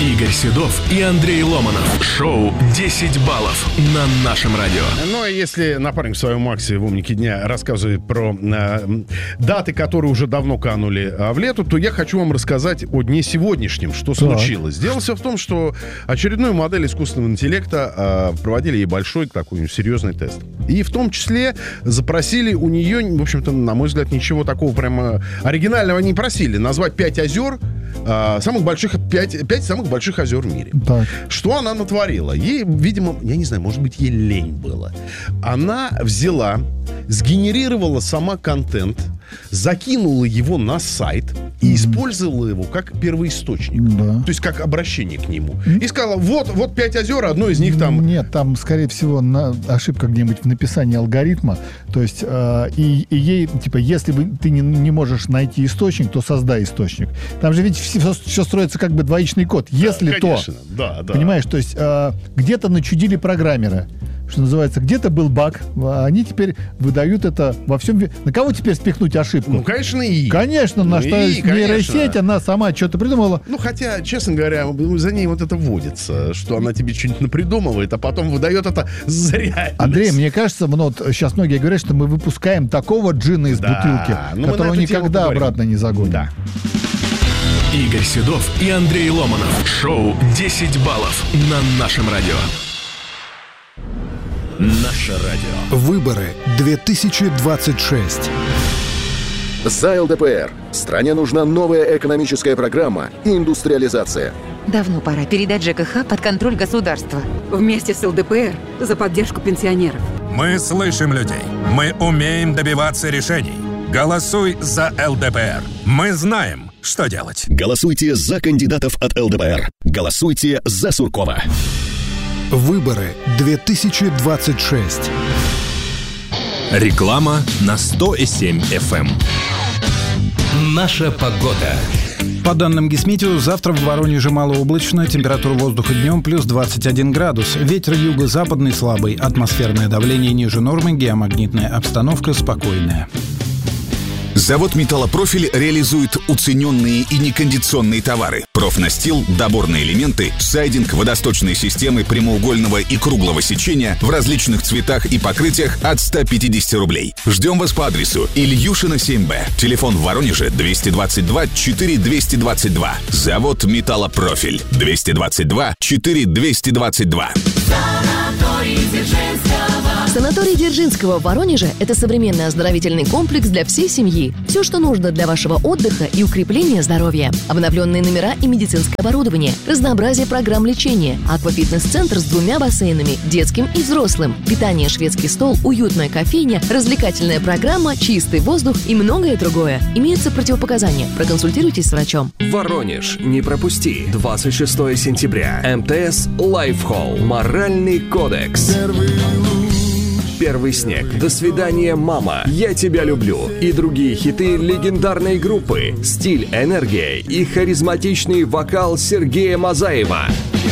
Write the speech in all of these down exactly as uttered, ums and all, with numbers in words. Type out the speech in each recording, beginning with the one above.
Игорь Седов и Андрей Ломанов. Шоу «десять баллов» на нашем радио. Ну, а если напарник в своем Максе в «Умнике дня» рассказывает про э, даты, которые уже давно канули э, в лету, то я хочу вам рассказать о дне сегодняшнем, что так. случилось. Дело все в том, что очередную модель искусственного интеллекта э, проводили ей большой такой серьезный тест. И в том числе запросили у нее, в общем-то, на мой взгляд, ничего такого прямо оригинального не просили. Назвать пять озер, э, самых больших, пять, пять самых больших озер в мире. Так. Что она натворила? Ей, видимо, я не знаю, может быть, ей лень было. Она взяла, сгенерировала сама контент, закинула его на сайт и mm-hmm. использовала его как первоисточник. Да. То есть как обращение к нему. Mm-hmm. И сказала, вот, вот пять озер, одно из них там... Нет, там, скорее всего, на... ошибка где-нибудь в написании алгоритма. То есть э, и, и ей, типа, если вы, ты не, не можешь найти источник, то создай источник. Там же ведь все, все строится как бы двоичный код. Если да, то... Да, да. Понимаешь, то есть э, где-то начудили программеры. Что называется, где-то был баг, а они теперь выдают это во всем... На кого теперь спихнуть ошибку? Ну, конечно, и. Конечно, на что нейросеть, она сама что-то придумала. Ну, хотя, честно говоря, за ней вот это водится, что она тебе что-нибудь напридумывает, а потом выдает это за реальность. Андрей, мне кажется, ну, вот сейчас многие говорят, что мы выпускаем такого джина из да, бутылки, которого никогда обратно не загоним. Да. Игорь Седов и Андрей Ломанов. Шоу «десять баллов» на нашем радио. Наше радио. Выборы две тысячи двадцать шесть. За ЛДПР. Стране нужна новая экономическая программа и индустриализация. Давно пора передать ЖКХ под контроль государства. Вместе с ЛДПР за поддержку пенсионеров. Мы слышим людей. Мы умеем добиваться решений. Голосуй за ЛДПР. Мы знаем, что делать. Голосуйте за кандидатов от ЛДПР. Голосуйте за Суркова. Выборы две тысячи двадцать шесть. Реклама на сто семь эф эм. Наша погода. По данным Гисметео, завтра в Воронеже малооблачно, температура воздуха днем плюс двадцать один градус, ветер юго-западный слабый, атмосферное давление ниже нормы, геомагнитная обстановка спокойная. Завод «Металлопрофиль» реализует уцененные и некондиционные товары. Профнастил, доборные элементы, сайдинг, водосточные системы прямоугольного и круглого сечения в различных цветах и покрытиях от ста пятидесяти рублей. Ждем вас по адресу Ильюшина семь бэ. Телефон в Воронеже двести двадцать два четыре двести двадцать два. Завод «Металлопрофиль» двести двадцать два четыре двести двадцать два. Санаторий Дзержинского в Воронеже – это современный оздоровительный комплекс для всей семьи. Все, что нужно для вашего отдыха и укрепления здоровья. Обновленные номера и медицинское оборудование, разнообразие программ лечения, аквафитнес-центр с двумя бассейнами, детским и взрослым, питание, шведский стол, уютная кофейня, развлекательная программа, чистый воздух и многое другое. Имеются противопоказания. Проконсультируйтесь с врачом. Воронеж. Не пропусти. двадцать шестого сентября. эм тэ эс Лайфхолл. Моральный кодекс. Первый снег, до свидания, мама, я тебя люблю и другие хиты легендарной группы, стиль, энергия и харизматичный вокал Сергея Мазаева.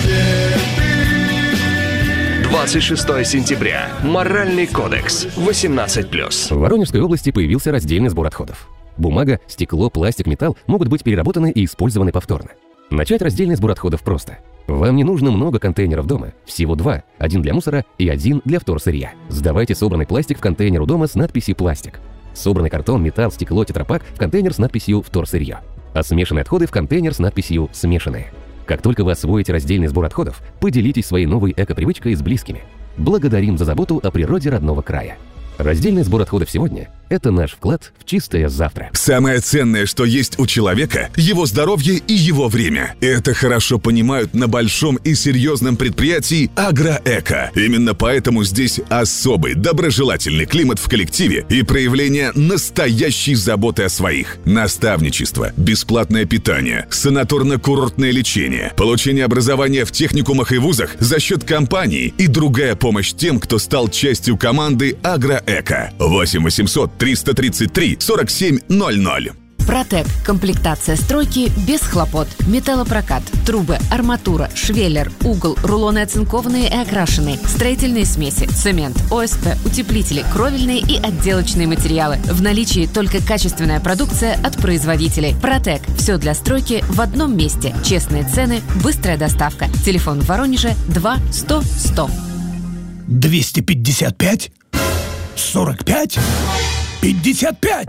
двадцать шестого сентября. Моральный кодекс. восемнадцать плюс. В Воронежской области появился раздельный сбор отходов. Бумага, стекло, пластик, металл могут быть переработаны и использованы повторно. Начать раздельный сбор отходов просто. Вам не нужно много контейнеров дома, всего два, один для мусора и один для вторсырья. Сдавайте собранный пластик в контейнер у дома с надписью «Пластик». Собранный картон, металл, стекло, тетрапак в контейнер с надписью «Вторсырье». А смешанные отходы в контейнер с надписью «Смешанные». Как только вы освоите раздельный сбор отходов, поделитесь своей новой эко-привычкой с близкими. Благодарим за заботу о природе родного края. Раздельный сбор отходов сегодня – это наш вклад в чистое завтра. Самое ценное, что есть у человека – его здоровье и его время. Это хорошо понимают на большом и серьезном предприятии «Агроэко». Именно поэтому здесь особый доброжелательный климат в коллективе и проявление настоящей заботы о своих. Наставничество, бесплатное питание, санаторно-курортное лечение, получение образования в техникумах и вузах за счет компании и другая помощь тем, кто стал частью команды «Агроэко». восемь восемьсот триста тридцать три сорок семь ноль ноль. Протек. Комплектация стройки без хлопот. Металлопрокат. Трубы, арматура, швеллер, угол, рулоны оцинкованные и окрашенные, строительные смеси, цемент, ОСП, утеплители, кровельные и отделочные материалы. В наличии только качественная продукция от производителей. Протек. Все для стройки в одном месте. Честные цены, быстрая доставка. Телефон в Воронеже два сто сто. двести пятьдесят пять сорок пять пятьдесят пять.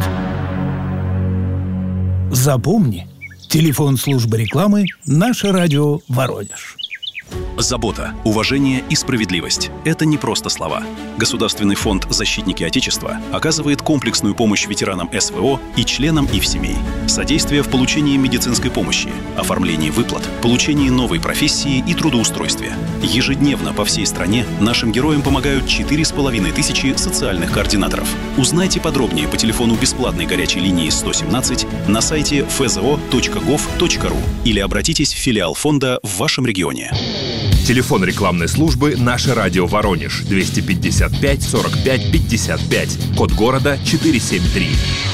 Запомни, телефон службы рекламы «Наше радио Воронеж». Забота, уважение и справедливость – это не просто слова. Государственный фонд «Защитники Отечества» оказывает комплексную помощь ветеранам СВО и членам их семей. Содействие в получении медицинской помощи, оформлении выплат, получении новой профессии и трудоустройстве. Ежедневно по всей стране нашим героям помогают четыре с половиной тысячи социальных координаторов. Узнайте подробнее по телефону бесплатной горячей линии сто семнадцать на сайте эф зэ о точка гов точка ру или обратитесь в филиал фонда в вашем регионе. Телефон рекламной службы «Наше радио Воронеж» двести пятьдесят пять сорок пять пятьдесят пять, код города четыреста семьдесят три.